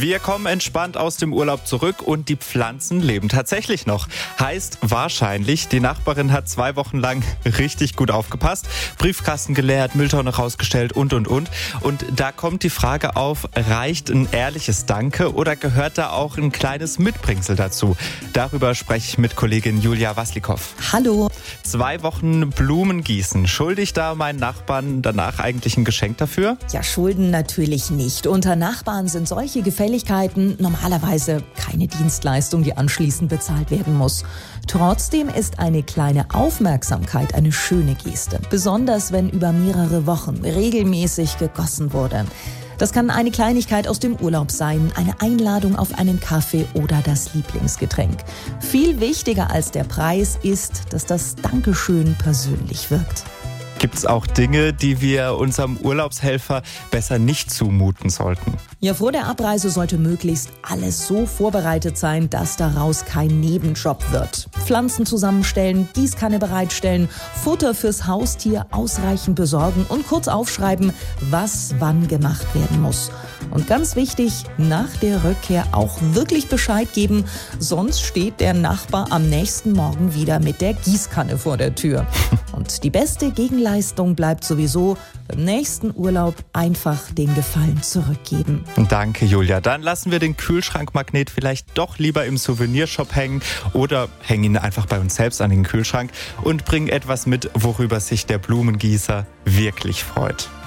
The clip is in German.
Wir kommen entspannt aus dem Urlaub zurück und die Pflanzen leben tatsächlich noch. Heißt wahrscheinlich, die Nachbarin hat 2 Wochen lang richtig gut aufgepasst, Briefkasten geleert, Mülltonne rausgestellt und. Und da kommt die Frage auf, reicht ein ehrliches Danke oder gehört da auch ein kleines Mitbringsel dazu? Darüber spreche ich mit Kollegin Julia Waslikow. Hallo. 2 Wochen Blumen gießen. Schulde ich da meinen Nachbarn danach eigentlich ein Geschenk dafür? Ja, Schulden natürlich nicht. Unter Nachbarn sind solche Gefälligkeiten normalerweise keine Dienstleistung, die anschließend bezahlt werden muss. Trotzdem ist eine kleine Aufmerksamkeit eine schöne Geste. Besonders wenn über mehrere Wochen regelmäßig gegossen wurde. Das kann eine Kleinigkeit aus dem Urlaub sein, eine Einladung auf einen Kaffee oder das Lieblingsgetränk. Viel wichtiger als der Preis ist, dass das Dankeschön persönlich wirkt. Gibt es auch Dinge, die wir unserem Urlaubshelfer besser nicht zumuten sollten? Ja, vor der Abreise sollte möglichst alles so vorbereitet sein, dass daraus kein Nebenjob wird. Pflanzen zusammenstellen, Gießkanne bereitstellen, Futter fürs Haustier ausreichend besorgen und kurz aufschreiben, was wann gemacht werden muss. Und ganz wichtig, nach der Rückkehr auch wirklich Bescheid geben, sonst steht der Nachbar am nächsten Morgen wieder mit der Gießkanne vor der Tür. Und die beste Gegenleistung bleibt sowieso beim nächsten Urlaub einfach den Gefallen zurückgeben. Danke, Julia. Dann lassen wir den Kühlschrankmagnet vielleicht doch lieber im Souvenirshop hängen oder hängen ihn einfach bei uns selbst an den Kühlschrank und bringen etwas mit, worüber sich der Blumengießer wirklich freut.